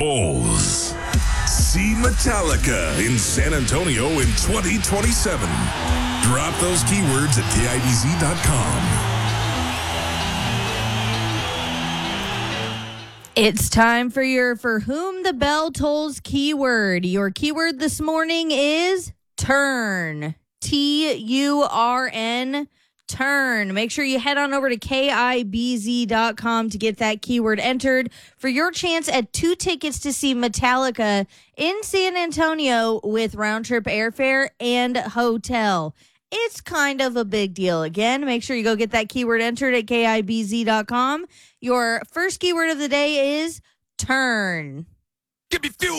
Bulls. See Metallica in San Antonio in 2027. Drop those keywords at KIBZ.com. It's time for your For Whom the Bell Tolls keyword. Your keyword this morning is turn. TURN. Turn. Make sure you head on over to KIBZ.com to get that keyword entered for your chance at 2 tickets to see Metallica in San Antonio with round trip airfare and hotel. It's kind of a big deal. Again, make sure you go get that keyword entered at KIBZ.com. Your first keyword of the day is turn. Give me fuel.